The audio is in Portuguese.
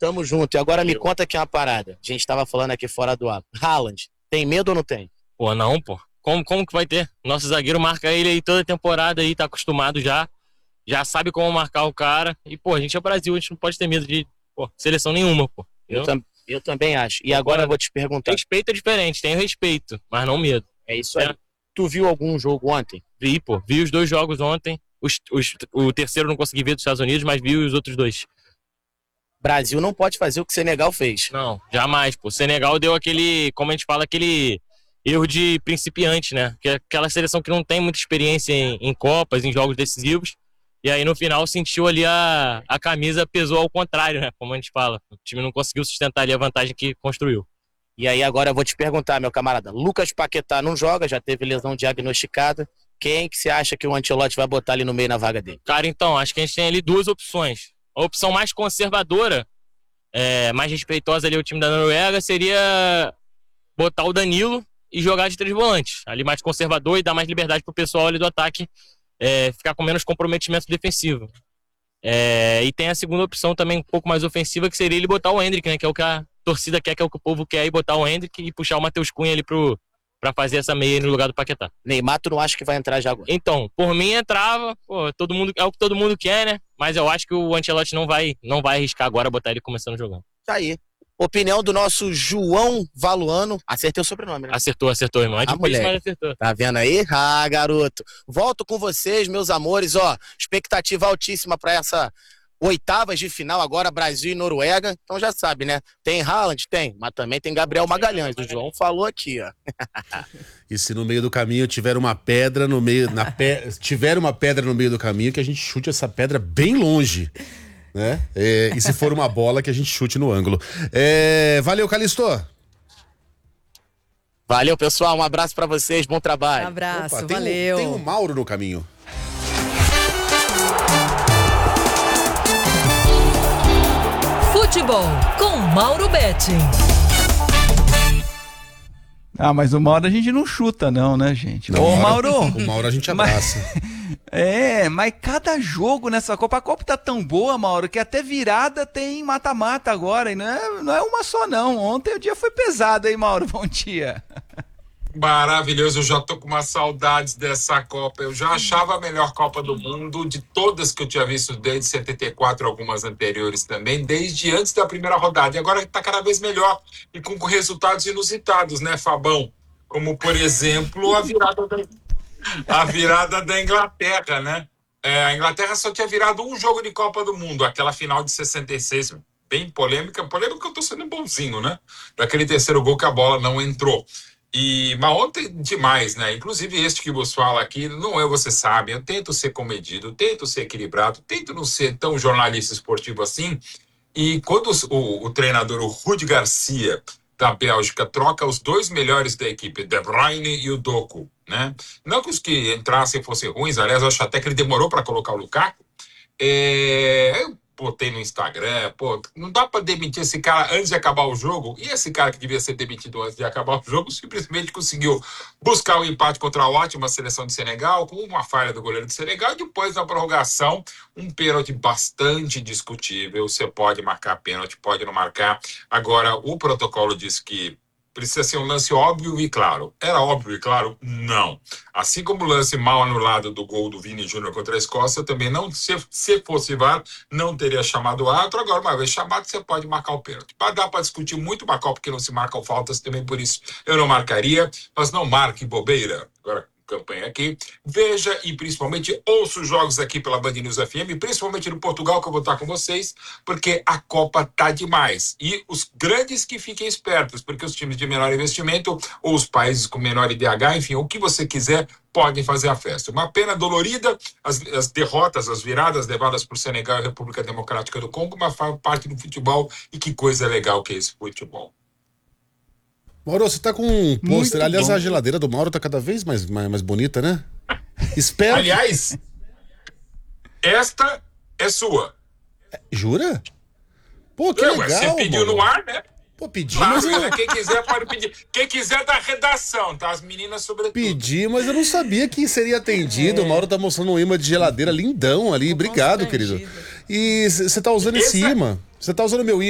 Tamo junto. E agora me conta aqui uma parada. A gente tava falando aqui fora do ar. Haaland, tem medo ou não tem? Pô, não, pô. Como que vai ter? Nosso zagueiro marca ele aí toda temporada aí, tá acostumado já. Já sabe como marcar o cara. E, pô, a gente é Brasil, a gente não pode ter medo de seleção nenhuma, pô. Eu também acho. E agora eu vou te perguntar. Respeito é diferente, tenho respeito, mas não medo. É isso aí. Tu viu algum jogo ontem? Vi, pô. Vi os 2 jogos ontem. O terceiro não consegui ver dos Estados Unidos, mas vi os outros 2. Brasil não pode fazer o que o Senegal fez. Não, jamais, pô. O Senegal deu aquele, como a gente fala, aquele erro de principiante, né? Que é aquela seleção que não tem muita experiência em Copas, em jogos decisivos. E aí no final sentiu ali a camisa pesou ao contrário, né? Como a gente fala. O time não conseguiu sustentar ali a vantagem que construiu. E aí agora eu vou te perguntar, meu camarada. Lucas Paquetá não joga, já teve lesão diagnosticada. Quem que você acha que o Ancelotti vai botar ali no meio na vaga dele? Cara, então, acho que a gente tem ali 2 opções. A opção mais conservadora, mais respeitosa ali ao time da Noruega, seria botar o Danilo e jogar de 3 volantes. Ali mais conservador e dar mais liberdade pro pessoal ali do ataque ficar com menos comprometimento defensivo. E tem a segunda opção também um pouco mais ofensiva, que seria ele botar o Endrick, né? Que é o que a torcida quer, que é o que o povo quer, e botar o Endrick e puxar o Matheus Cunha ali pra fazer essa meia no lugar do Paquetá. Neymar, tu não acha que vai entrar já agora? Então, por mim entrava, pô, todo mundo, é o que todo mundo quer, né? Mas eu acho que o Ancelotti não vai arriscar agora botar ele começando jogando. Tá aí. Opinião do nosso João Valuano. Acertei o sobrenome, né? Acertou, irmão. É difícil, mas acertou. Tá vendo aí? Ah, garoto. Volto com vocês, meus amores. Ó, expectativa altíssima pra essa oitavas de final agora, Brasil e Noruega. Então já sabe, né? Tem Haaland? Tem. Mas também tem Gabriel Magalhães. O João falou aqui, ó. E se no meio do caminho tiver uma pedra no meio... tiver uma pedra no meio do caminho, que a gente chute essa pedra bem longe. Né? E se for uma bola, que a gente chute no ângulo. Valeu, Calixto. Valeu, pessoal. Um abraço pra vocês. Bom trabalho. Um abraço, Opa, valeu. Tem o Mauro no caminho. Futebol com Mauro Betting. Ah, mas o Mauro a gente não chuta não, né, gente? Não, Ô, Mauro! O Mauro a gente abraça. Mas cada jogo nessa Copa, a Copa tá tão boa, Mauro, que até virada tem mata-mata agora, e não é uma só não. Ontem o dia foi pesado, hein, Mauro? Bom dia. Maravilhoso, eu já tô com umas saudades dessa Copa. Eu já achava a melhor Copa do Mundo de todas que eu tinha visto desde 74, algumas anteriores também, desde antes da primeira rodada. E agora tá cada vez melhor e com resultados inusitados, né, Fabão? Como, por exemplo, a virada da Inglaterra, né? A Inglaterra só tinha virado um jogo de Copa do Mundo, aquela final de 66, bem polêmica eu tô sendo bonzinho, né? Daquele terceiro gol que a bola não entrou. Mas ontem demais, né? Inclusive este que vos fala aqui, não é, você sabe, eu tento ser comedido, tento ser equilibrado, tento não ser tão jornalista esportivo assim. E quando o treinador, o Rudi Garcia, da Bélgica, troca os 2 melhores da equipe, De Bruyne e o Doku, né? Não que os que entrassem fossem ruins, aliás, eu acho até que ele demorou para colocar o Lukaku. Eu botei no Instagram, não dá pra demitir esse cara antes de acabar o jogo. E esse cara que devia ser demitido antes de acabar o jogo simplesmente conseguiu buscar o empate contra a ótima seleção de Senegal, com uma falha do goleiro de Senegal, e depois na prorrogação um pênalti bastante discutível. Você pode marcar pênalti, pode não marcar. Agora, o protocolo diz que precisa ser um lance óbvio e claro. Era óbvio e claro? Não. Assim como o lance mal anulado do gol do Vini Júnior contra a Escócia, também não, se fosse VAR, não teria chamado o árbitro. Agora, uma vez chamado, você pode marcar o pênalti. Dá para discutir muito uma Copa que não se marcam faltas, também por isso eu não marcaria, mas não marque bobeira. Agora, campanha aqui, veja e principalmente ouça os jogos aqui pela Band News FM, principalmente no Portugal, que eu vou estar com vocês, porque a Copa tá demais. E os grandes que fiquem espertos, porque os times de menor investimento ou os países com menor IDH, enfim, o que você quiser, podem fazer a festa. Uma pena dolorida, as derrotas, as viradas levadas por Senegal e República Democrática do Congo, mas faz parte do futebol, e que coisa legal que é esse futebol. Mauro, você tá com um pôster. Aliás, a geladeira do Mauro tá cada vez mais bonita, né? Espero. Aliás, esta é sua. Jura? Pô, que legal, você pediu Mauro. no ar, né? Pô, pedi, claro, mas quem quiser pode pedir. Quem quiser da redação, tá? As meninas sobretudo. Pedi, mas eu não sabia que seria atendido. O Mauro tá mostrando um imã de geladeira lindão ali. Obrigado, querido. E você tá usando esse imã. Você tá usando meu imã.